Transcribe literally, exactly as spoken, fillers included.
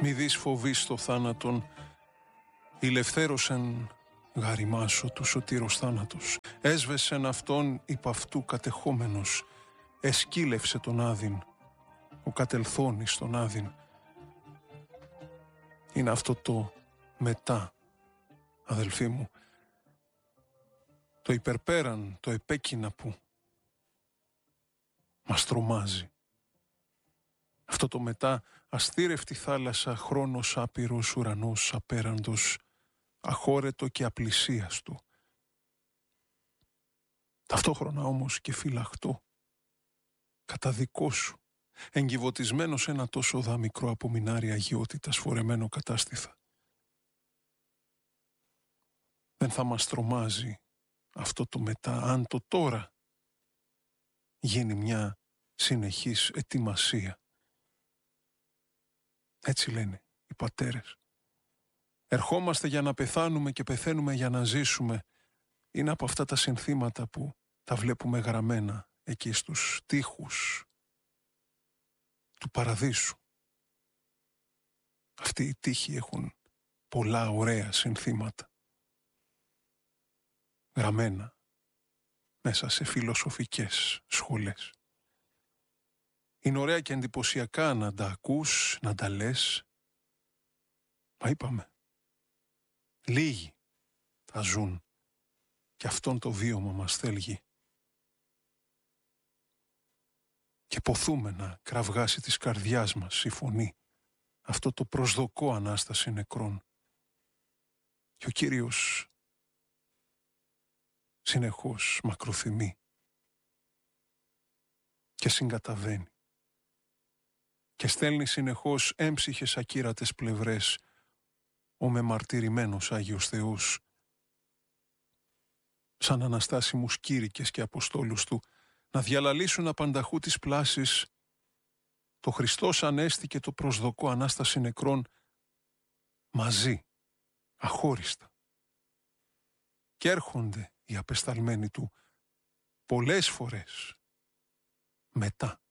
Μη δεις φοβής το θάνατον, ηλευθέρωσεν γαριμάσω του σωτήρος θάνατος. Έσβεσεν αυτόν υπ' αυτού κατεχόμενος, εσκύλευσε τον άδειν, ο κατελθόνης τον άδειν. Είναι αυτό το μετά, αδελφοί μου, το υπερπέραν, το επέκεινα που μας τρομάζει. Αυτό το μετά, αστήρευτη θάλασσα, χρόνος άπειρος, ουρανός απέραντος, αχώρετο και απλησίαστο. Ταυτόχρονα όμως και φυλαχτό, κατά δικό σου, εγκυβωτισμένο σε ένα τόσο δα μικρό απομεινάρι αγιότητας φορεμένο κατάστηθα. Δεν θα μας τρομάζει αυτό το μετά, αν το τώρα γίνει μια συνεχής ετοιμασία. Έτσι λένε οι πατέρες. Ερχόμαστε για να πεθάνουμε και πεθαίνουμε για να ζήσουμε. Είναι από αυτά τα συνθήματα που τα βλέπουμε γραμμένα εκεί στους τοίχους του παραδείσου. Αυτοί οι τοίχοι έχουν πολλά ωραία συνθήματα. Γραμμένα μέσα σε φιλοσοφικές σχολές. Είναι ωραία και εντυπωσιακά να τα ακούς, να τα λες. Μα είπαμε, λίγοι θα ζουν και αυτόν το βίωμα μας θέλγει. Και ποθούμε να κραυγάσει της καρδιάς μας η φωνή, αυτό το προσδοκώ Ανάσταση νεκρών. Και ο Κύριος συνεχώς μακροθυμεί και συγκαταβαίνει και στέλνει συνεχώς έμψυχες ακύρατες πλευρές ο μεμαρτυρημένος Άγιος Θεός, σαν αναστάσιμους κήρυκες και αποστόλους του, να διαλαλήσουν απανταχού της πλάσης το Χριστός Ανέστη και το προσδοκώ Ανάσταση νεκρών μαζί, αχώριστα. Και έρχονται οι απεσταλμένοι του πολλές φορές μετά.